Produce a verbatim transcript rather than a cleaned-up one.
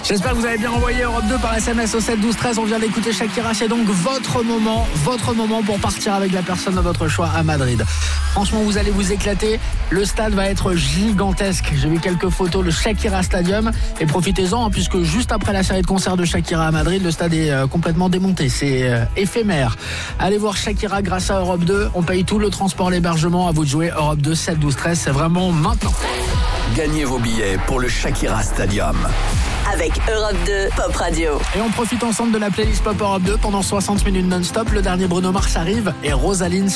J'espère que vous avez bien envoyé Europe deux par S M S au sept douze treize. On vient d'écouter Shakira. C'est donc votre moment, votre moment pour partir avec la personne de votre choix à Madrid. Franchement, vous allez vous éclater. Le stade va être gigantesque. J'ai vu quelques photos, le Shakira Stadium. Et profitez-en, hein, puisque juste après la série de concerts de Shakira à Madrid, le stade est euh, complètement démonté. C'est euh, éphémère. Allez voir Shakira grâce à Europe deux. On paye tout, le transport, l'hébergement. À vous de jouer. Europe deux, sept douze treize. C'est vraiment maintenant. Gagnez vos billets pour le Shakira Stadium. Avec Europe deux Pop Radio. Et on profite ensemble de la playlist Pop Europe deux pendant soixante minutes non-stop. Le dernier Bruno Mars arrive et Rosaline